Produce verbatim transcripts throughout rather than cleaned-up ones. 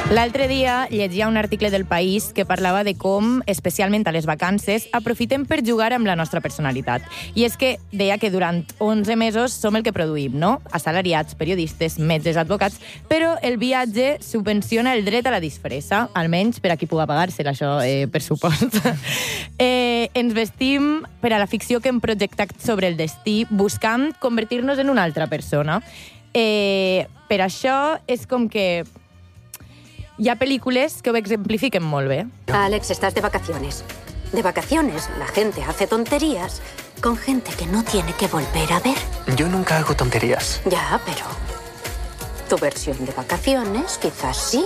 L'altre dia llegia un article del País que parlava de com, especialment a les vacances, aprofitem per jugar amb la nostra personalitat. I és que deia que durant onze mesos som el que produïm, no? Assalariats, periodistes, metges, advocats, però el viatge subvenciona el dret a la disfressa, almenys per a qui puga pagar-se-la, això, eh, per supost. eh, ens vestim per a la ficció que hem projectat sobre el destí, buscant convertir-nos en una altra persona. Eh, per això és com que hi ha pel·lícules que ho exemplifiquen molt bé. Alex, estás de vacaciones. De vacaciones, la gente hace tonterías con gente que no tiene que volver a ver. Yo nunca hago tonterías. Ya, pero tu versión de vacaciones quizás sí.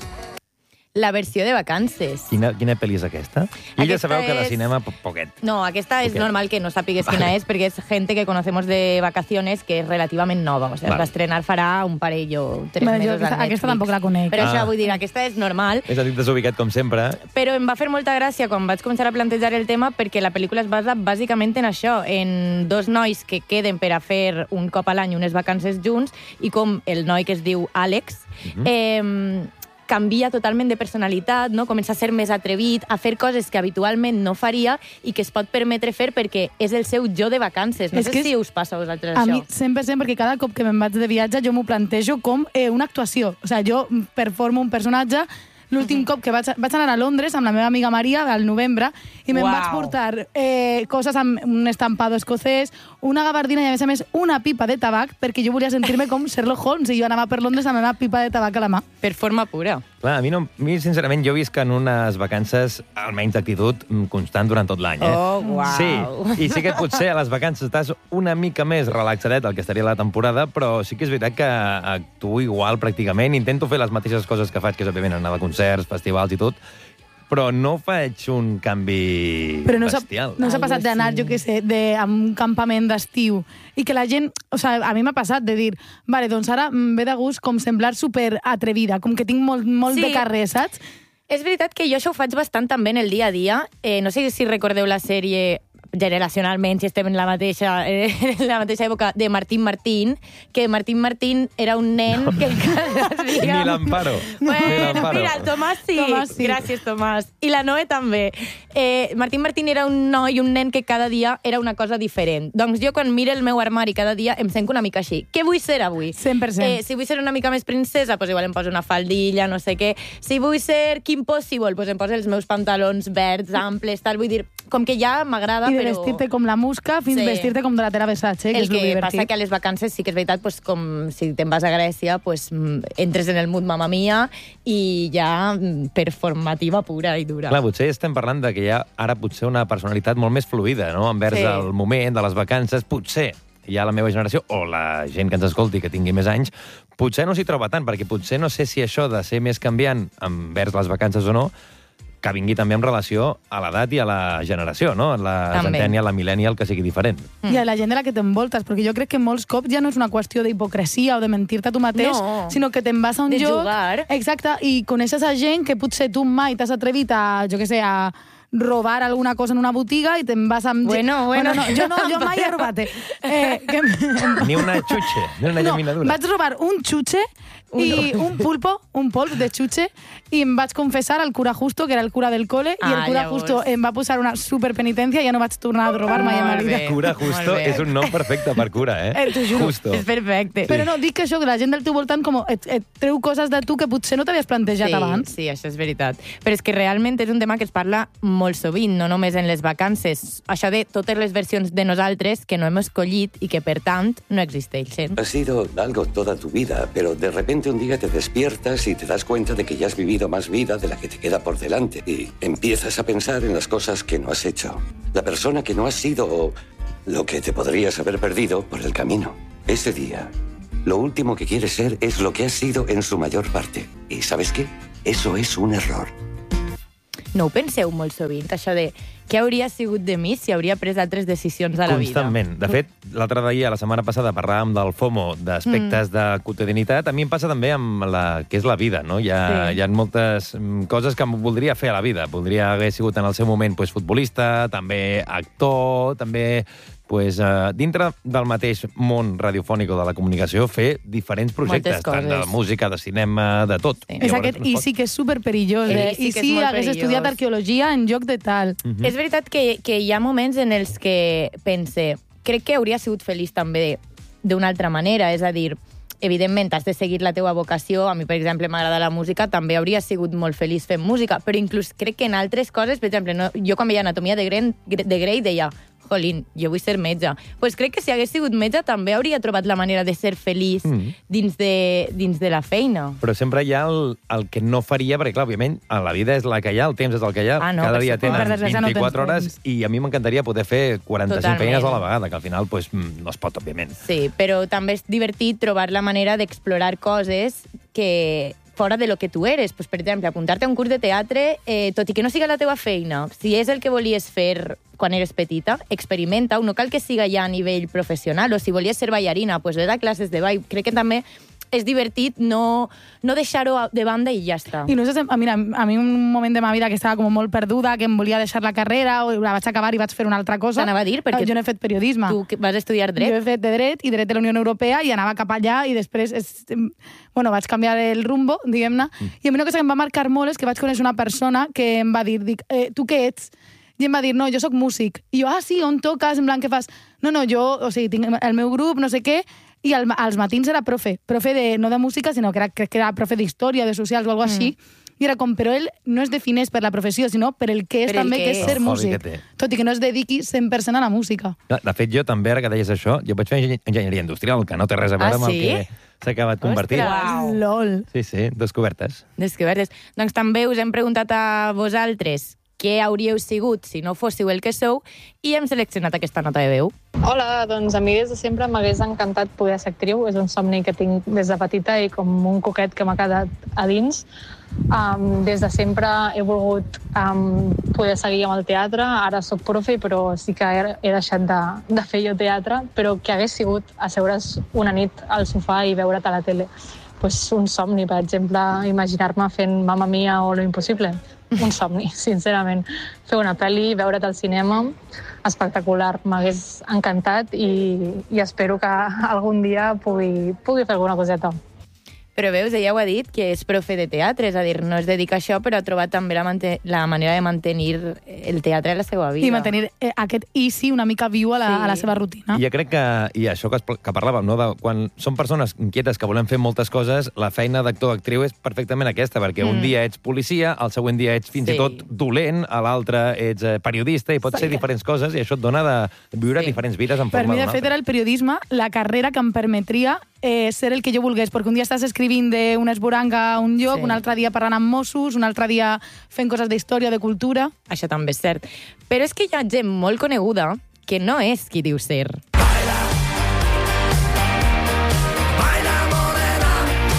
La versió de vacances. Quina, quina pel·li és aquesta? I ja sabeu que de és... cinema, po poquet. No, aquesta és Poquet. normal que no sàpigues Vale. quina és, perquè és gente que conocemos de vacaciones que és relativament nova. O sigui, Vale. es va estrenar farà un parell o tres Bueno, jo mesos aquesta- al aquesta Netflix. tampoc la conec. Però Ah. això vull dir, aquesta és normal. És a dir, desubicat com sempre. Però em va fer molta gràcia quan vaig començar a plantejar el tema perquè la pel·lícula es basa bàsicament en això, en dos nois que queden per a fer un cop a l'any unes vacances junts i com el noi que es diu Àlex Mhm. eh, canvia totalment de personalitat, no? Comença a ser més atrevit, a fer coses que habitualment no faria i que es pot permetre fer perquè és el seu jo de vacances. No És sé que si us passa a vosaltres A això. mi, cent per cent, perquè cada cop que me'n vaig de viatge jo m'ho plantejo com eh, una actuació. O sigui, jo performo un personatge. L'últim cop que vaig, vaig anar a Londres amb la meva amiga Maria al novembre i me'n Uau. vaig portar eh, coses amb un estampado escocès, una gabardina i, a més a més, una pipa de tabac perquè jo volia sentir-me com Sherlock Holmes i jo anava per Londres amb la meva pipa de tabac a la mà. Per forma pura. Clar, a mi, no, a mi sincerament, jo visc en unes vacances, almenys d'actitud, constant durant tot l'any. Eh? Oh, uau. Sí, i sí que potser a les vacances estàs una mica més relaxadet del que estaria la temporada, però sí que és veritat que actuo igual pràcticament. Intento fer les mateixes coses que faig, que és, òbviament, anar a concerts, festivals i tot, però no faig un canvi Però no s'ha bestial. no s'ha Ai, passat d'anar, sí. jo què sé, de, a un campament d'estiu i que la gent... O sigui, a mi m'ha passat de dir vale, doncs ara em ve de gust com semblar super atrevida, com que tinc molt, molt Sí. de carrer, saps? És veritat que jo això ho faig bastant també en el dia a dia. Eh, no sé si recordeu la sèrie generacionalment, si estem en la mateixa, eh, en la mateixa època, de Martín Martín, que Martín Martín era un nen no. que cada dia... Ni l'Amparo. Bueno, Ni l'Amparo. mira, el Tomàs sí. Tomàs sí. Gràcies, Tomàs. I la Noé també. Eh, Martín Martín era un noi, un nen que cada dia era una cosa diferent. Doncs jo, quan miro el meu armari cada dia, em sento una mica així. Què vull ser avui? cent per cent. Eh, si vull ser una mica més princesa, doncs igual em poso una faldilla, no sé què. Si vull ser Kim Possible, doncs em poso els meus pantalons verds, amples, tal. Vull dir, com que ja m'agrada, I de però... vestir-te com la musca fins Sí. vestir-te com de la Tera Versace, que El és lo que divertit. passa que a les vacances sí que és veritat, pues, com si te'n vas a Grècia, pues, mm, entres en el mood mamma mia i ja mm, performativa pura i dura. Clar, potser estem parlant de que hi ha ara potser una personalitat molt més fluida, no?, envers Sí. el moment de les vacances. Potser ja la meva generació, o la gent que ens escolti que tingui més anys, potser no s'hi troba tant, perquè potser no sé si això de ser més canviant envers les vacances o no, que vingui també en relació a l'edat i a la generació, no? La També. centènia, la millennial, que sigui diferent. I a la gent de la que t'envoltes, perquè jo crec que molts cops ja no és una qüestió d'hipocresia o de mentir-te a tu mateix, No. sinó que te'n vas a un De lloc... jugar. Exacte, i coneixes a gent que potser tu mai t'has atrevit a, jo què sé, a robar alguna cosa en una botiga i te'n vas amb... Bueno, bueno. no, jo, no, jo mai he robat. Eh, eh, que... Ni una xutxe, ni una No, llaminadura. vaig robar un xutxe i un pulpo, un polp de xutxe, i em vaig confessar al cura Justo, que era el cura del cole, i el Ah, cura llavors. Justo em va posar una superpenitència i ja no vaig tornar a robar mai a la Molt vida. bé. Cura Molt Justo bé. és un nom perfecte per cura, eh? Eh, t'ho juro. Justo. És perfecte. Però no, dic que això, que la gent del teu voltant com et, et treu coses de tu que potser no t'havies plantejat sí, abans. Sí, això és veritat. Però és que realment és un tema que es parla molt sovint, no només en les vacances. Això de totes les versions de nosaltres que no hem escollit i que, per tant, no existeixen. Ha sido algo toda tu vida, pero de repente un día te despiertas y te das cuenta de que ya has vivido más vida de la que te queda por delante. Y empiezas a pensar en las cosas que no has hecho. La persona que no has sido o lo que te podrías haber perdido por el camino. Ese día, lo último que quieres ser es lo que has sido en su mayor parte. ¿Y sabes qué? Eso es un error. No ho penseu molt sovint, això de què hauria sigut de mi si hauria pres altres decisions a la vida. Constantment. De fet, l'altre dia, la setmana passada, parlàvem del FOMO, d'aspectes mm. de quotidianitat. A mi em passa també amb la que és la vida, no? Hi ha, sí. hi ha moltes coses que em voldria fer a la vida. Voldria haver sigut en el seu moment pues, futbolista, també actor, també pues, uh, dintre del mateix món radiofònic o de la comunicació, fer diferents projectes, tant de música, de cinema, de tot. Sí. És aquest, i sí que és superperillós, eh? I sí, sí hagués estudiat arqueologia en lloc de tal. Mm-hmm. És veritat que, que hi ha moments en els que pense, crec que hauria sigut feliç també d'una altra manera, és a dir, evidentment, has de seguir la teua vocació. A mi, per exemple, m'agrada la música, també hauria sigut molt feliç fent música, però inclús crec que en altres coses, per exemple, no, jo quan veia Anatomia de Grey, de Grey deia, jolín, jo vull ser metge. Pues crec que si hagués sigut metge també hauria trobat la manera de ser feliç mm. dins, de, dins de la feina. Però sempre hi ha el, el que no faria, perquè, clar, òbviament, la vida és la que hi ha, el temps és el que hi ha. Ah, no, cada dia tenen vint-i-quatre hores i a mi m'encantaria poder fer quaranta-cinc feines a la vegada, que al final pues, no es pot, òbviament. Sí, però també és divertit trobar la manera d'explorar coses que fora de lo que tu eres. Pues, per exemple, apuntar-te a un curs de teatre, eh, tot i que no siga la teva feina, si és el que volies fer quan eres petita, experimenta-ho, no cal que siga ja a nivell professional, o si volies ser ballarina, pues ve a classes de ball. Crec que també és divertit no, no deixar-ho de banda i ja està. I no sé, mira, a mi un moment de ma vida que estava com molt perduda, que em volia deixar la carrera, o la vaig acabar i vaig fer una altra cosa. T'anava a dir, perquè jo no he fet periodisme. Tu vas estudiar dret? Jo he fet de dret i dret de la Unió Europea i anava cap allà i després és, bueno, vaig canviar el rumbo, diguem-ne, mm. i a mi una cosa que em va marcar molt és que vaig conèixer una persona que em va dir, dic, eh, tu què ets? I em va dir, no, jo sóc músic. I jo, ah, sí, on toques? En blanc, què fas? No, no, jo, o sigui, tinc el meu grup, no sé què, i al, als matins era profe. Profe de, no de música, sinó que era, crec que era profe d'història, de socials o alguna cosa mm. així. I era com, però ell no es defineix per la professió, sinó per el que és per també, que és, que és ser músic. Tot i que no es dediqui cent per cent a la música. De fet, jo també, ara que deies això, jo vaig fer enginyeria industrial, que no té res a veure ah, amb sí? el que s'ha acabat convertint. Wow. Lol. Sí, sí, descobertes. Descobertes. Doncs també us hem preguntat a vosaltres què hauríeu sigut si no fóssiu el que sou i hem seleccionat aquesta nota de veu. Hola, doncs a mi des de sempre m'hagués encantat poder ser actriu. És un somni que tinc des de petita i com un coquet que m'ha quedat a dins. Um, des de sempre he volgut um, poder seguir amb el teatre. Ara sóc profe, però sí que he, he deixat de, de fer jo teatre, però que hagués sigut asseure's una nit al sofà i veure't a la tele. Pues un somni, per exemple, imaginar-me fent Mamma Mia o Lo Impossible. Un somni, sincerament. Fer una pel·li, veure't al cinema, espectacular. M'hagués encantat i, i espero que algun dia pugui, pugui fer alguna coseta. Però veus, ella ho ha dit, que és profe de teatre, és a dir, no es dedica a això, però ha trobat també la, la manera de mantenir el teatre a la seva vida. I mantenir eh, aquest easy una mica viu a la, sí. a la seva rutina. I jo crec que, i això que, que parlàvem, no, de, quan són persones inquietes que volen fer moltes coses, la feina d'actor-actriu és perfectament aquesta, perquè mm. un dia ets policia, el següent dia ets fins sí. i tot dolent, a l'altre ets periodista, i pots sí. ser diferents coses, i això et dona de viure sí. diferents vides en forma Per mi, de fet, era el periodisme la carrera que em permetria Eh, ser el que jo volgués, perquè un dia estàs escrivint d'un esboranga a un lloc, sí. un altre dia parlant amb Mossos, un altre dia fent coses d'història, de cultura... Això també és cert. Però és que hi ha gent molt coneguda que no és qui diu ser. Baila, baila morena,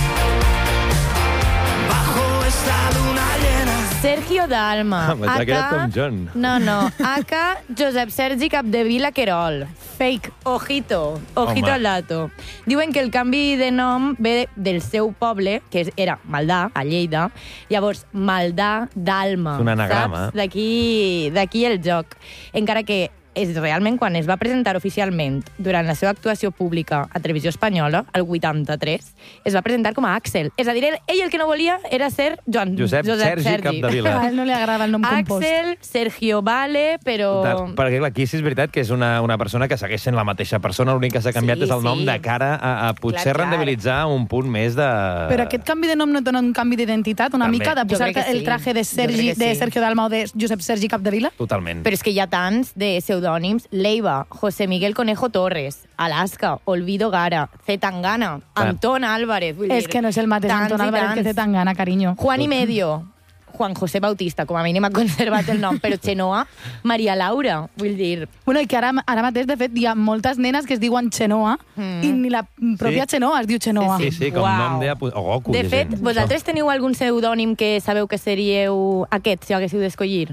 bajo esta luna llena. Sergio Dalma. M'ha quedat com John. No, no. Aka Josep Sergi Capdevila Querol. Fake. Ojito. Ojito Home. Al dato. Diuen que el canvi de nom ve del seu poble, que era Maldà, a Lleida. Llavors, Maldà Dalma. És un anagrama. D'aquí d'aquí el joc. Encara que és realment quan es va presentar oficialment durant la seva actuació pública a Televisió Espanyola, el vuitanta-tres, es va presentar com a Àxel. És a dir, ell, ell el que no volia era ser Joan Josep, Josep Sergi, Sergi Capdevila. A ell no li agrada el nom compost. Àxel, Sergio Vale, però... De, perquè aquí sí és veritat que és una, una persona que segueix sent la mateixa persona, l'únic que s'ha canviat sí, és el nom sí. de cara a, a potser clar, rendibilitzar clar. un punt més de... Però aquest canvi de nom no et dona un canvi d'identitat, una També. mica, de posar-te sí. el traje de, Sergi, sí. de Sergio Dalma o de Josep Sergi Capdevila? Totalment. Però és que hi ha tants de pseudònims, Leiva, José Miguel Conejo Torres, Alaska, Olvido Gara, Zetangana, Antón Álvarez. Vull dir, és que no és el mateix Antón Álvarez que Zetangana, carinyo. Juan y Medio, Juan José Bautista, com a mínim ha conservat el nom, però Xenoa, Maria Laura, vull dir... Bueno, i que ara, ara mateix, de fet, hi ha moltes nenes que es diuen Xenoa, mm. i ni la pròpia sí. Xenoa es diu Xenoa. Sí, sí, com wow. nom de... O Goku. De fet, vosaltres teniu algun pseudònim que sabeu que seríeu aquest, si haguéssiu d'escollir?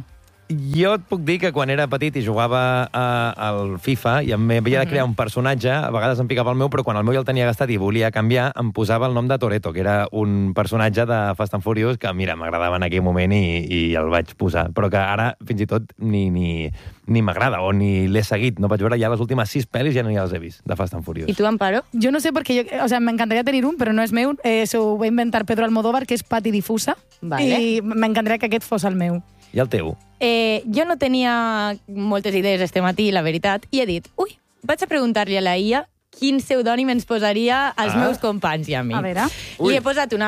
Jo et puc dir que quan era petit i jugava a, al FIFA i em havia de crear un personatge, a vegades em picava el meu, però quan el meu ja el tenia gastat i volia canviar, em posava el nom de Toretto, que era un personatge de Fast and Furious que, mira, m'agradava en aquell moment i, i el vaig posar. Però que ara, fins i tot, ni, ni, ni m'agrada o ni l'he seguit. No vaig veure ja les últimes sis pel·lis, ja no ja les he vist, de Fast and Furious. I tu, Amparo? Jo no sé, perquè jo, o sea, m'encantaria tenir un, però no és meu. Eh, S'ho va inventar Pedro Almodóvar, que és pati difusa, Vale. i m'encantaria que aquest fos el meu. I el teu? Eh, jo no tenia moltes idees este matí, la veritat, i he dit, ui, vaig a preguntar-li a la I A quin pseudònim ens posaria als Ah. meus companys i a mi. A veure. I he posat una